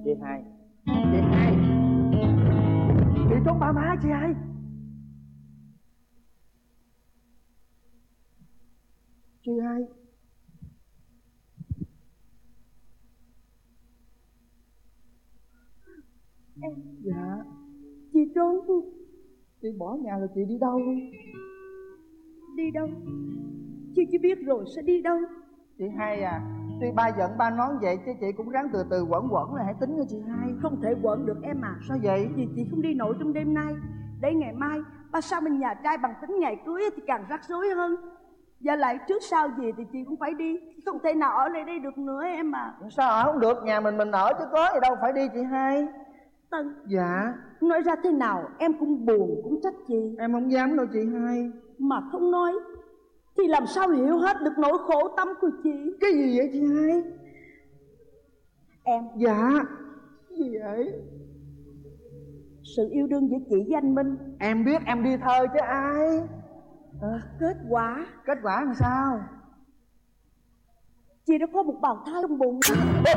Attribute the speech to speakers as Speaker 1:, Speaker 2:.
Speaker 1: Chị hai, chị hai, chị trốn ba má chị hai. Chị hai.
Speaker 2: Em.
Speaker 1: Dạ.
Speaker 2: Chị trốn.
Speaker 1: Chị bỏ nhà là chị đi đâu?
Speaker 2: Đi đâu? Chị chỉ biết rồi sẽ đi đâu.
Speaker 1: Chị hai à, tuy ba giận ba nói vậy chứ chị cũng ráng từ từ quẩn quẩn là hãy tính nha chị hai.
Speaker 2: Không thể quẩn được em à.
Speaker 1: Sao vậy?
Speaker 2: Vì chị không đi nổi trong đêm nay. Để ngày mai ba sang bên nhà trai bằng tính ngày cưới thì càng rắc rối hơn. Và lại trước sau gì thì chị cũng phải đi. Không thể nào ở lại đây được nữa em à.
Speaker 1: Sao ở không được, nhà mình ở chứ có gì đâu phải đi chị hai.
Speaker 2: Tân.
Speaker 1: Dạ.
Speaker 2: Nói ra thế nào em cũng buồn cũng trách chị.
Speaker 1: Em không dám đâu chị hai.
Speaker 2: Mà không nói thì làm sao hiểu hết được nỗi khổ tâm của chị.
Speaker 1: Cái gì vậy chị hai?
Speaker 2: Em.
Speaker 1: Dạ. Gì vậy?
Speaker 2: Sự yêu đương giữa chị với anh Minh.
Speaker 1: Em biết, em đi thơ chứ ai.
Speaker 2: Kết quả.
Speaker 1: Kết quả làm sao?
Speaker 2: Chị đã có một bào thai trong bụng.